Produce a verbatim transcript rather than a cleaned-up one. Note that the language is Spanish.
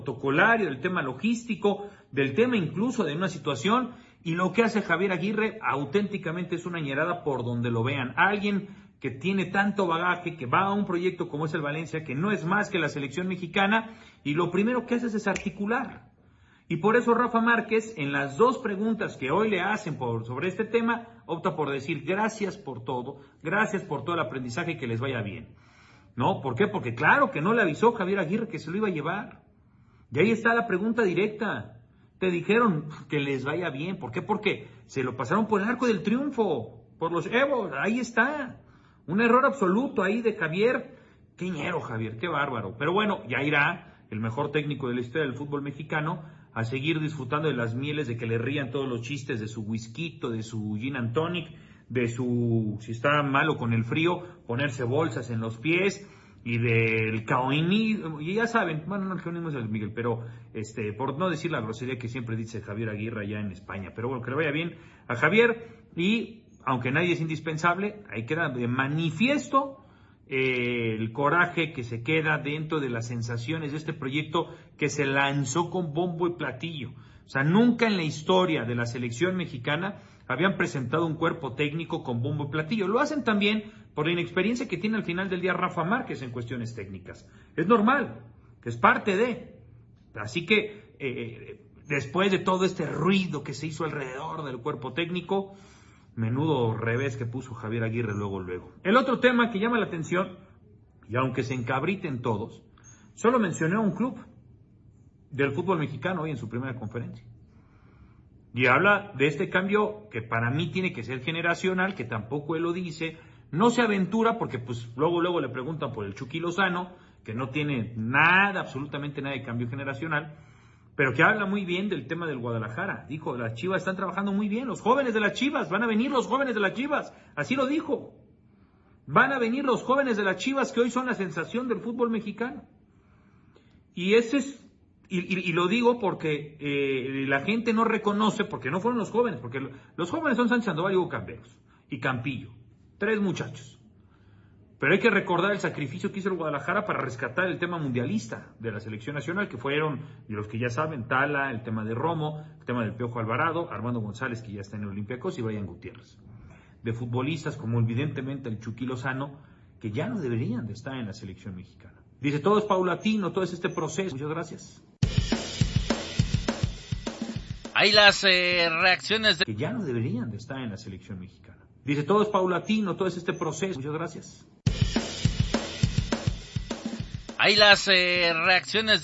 protocolario, del tema logístico, del tema incluso de una situación, y lo que hace Javier Aguirre auténticamente es una ñerada por donde lo vean. Alguien que tiene tanto bagaje, que va a un proyecto como es el Valencia, que no es más que la selección mexicana, y lo primero que hace es desarticular. Y por eso Rafa Márquez, en las dos preguntas que hoy le hacen por, sobre este tema, opta por decir gracias por todo, gracias por todo el aprendizaje y que les vaya bien. ¿No? ¿Por qué? Porque claro que no le avisó Javier Aguirre que se lo iba a llevar. Y ahí está la pregunta directa. Te dijeron que les vaya bien. ¿Por qué? Porque se lo pasaron por el arco del triunfo, por los Evos. Ahí está. Un error absoluto ahí de Javier. Qué ñero, Javier, qué bárbaro. Pero bueno, ya irá el mejor técnico de la historia del fútbol mexicano a seguir disfrutando de las mieles, de que le rían todos los chistes de su whisky, de su gin and tonic, de su, si está malo con el frío, ponerse bolsas en los pies, y del caonismo, y ya saben, bueno, no, el caonismo es el Miguel, pero este, por no decir la grosería que siempre dice Javier Aguirre allá en España, pero bueno, que le vaya bien a Javier, y aunque nadie es indispensable, ahí queda de manifiesto eh, el coraje que se queda dentro de las sensaciones de este proyecto que se lanzó con bombo y platillo. O sea, nunca en la historia de la selección mexicana habían presentado un cuerpo técnico con bombo y platillo. Lo hacen también por la inexperiencia que tiene al final del día Rafa Márquez en cuestiones técnicas. Es normal, es parte de. Así que eh, después de todo este ruido que se hizo alrededor del cuerpo técnico, menudo revés que puso Javier Aguirre luego, luego. El otro tema que llama la atención, y aunque se encabriten todos, solo mencioné a un club del fútbol mexicano hoy en su primera conferencia. Y habla de este cambio que para mí tiene que ser generacional, que tampoco él lo dice, no se aventura porque pues luego luego le preguntan por el Chucky Lozano, que no tiene nada, absolutamente nada de cambio generacional, pero que habla muy bien del tema del Guadalajara. Dijo, las Chivas están trabajando muy bien, los jóvenes de las Chivas, van a venir los jóvenes de las Chivas, así lo dijo. Van a venir los jóvenes de las Chivas que hoy son la sensación del fútbol mexicano. Y ese es Y, y, y lo digo porque eh, la gente no reconoce, porque no fueron los jóvenes, porque los jóvenes son Sánchez Sandoval y Hugo Camberos, y Campillo, tres muchachos. Pero hay que recordar el sacrificio que hizo el Guadalajara para rescatar el tema mundialista de la selección nacional, que fueron, y los que ya saben, Tala, el tema de Romo, el tema del Piojo Alvarado, Armando González, que ya está en el Olympiacos, y Brian Gutiérrez. De futbolistas como evidentemente el Chucky Lozano, que ya no deberían de estar en la selección mexicana. Dice, todo es paulatino, todo es este proceso. Muchas gracias. Hay las eh, reacciones de... que ya no deberían de estar en la selección mexicana. Dice, todo es paulatino, todo es este proceso. Muchas gracias. Hay las eh, reacciones de...